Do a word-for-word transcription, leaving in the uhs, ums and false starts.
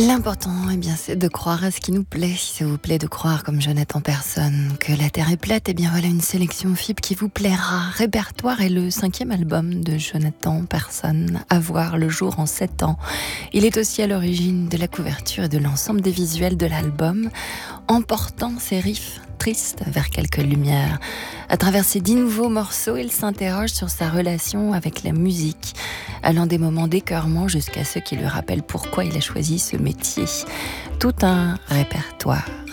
L'important, eh bien, c'est de croire à ce qui nous plaît. Si ça vous plaît de croire, comme Jonathan Persson, que la Terre est plate, eh bien voilà une sélection F I B qui vous plaira. Répertoire est le cinquième album de Jonathan Persson, à voir le jour en sept ans. Il est aussi à l'origine de la couverture et de l'ensemble des visuels de l'album, emportant ses riffs tristes vers quelques lumières. À travers ces dix nouveaux morceaux, il s'interroge sur sa relation avec la musique, allant des moments d'écœurement jusqu'à ceux qui lui rappellent pourquoi il a choisi ce métier. Tout un répertoire.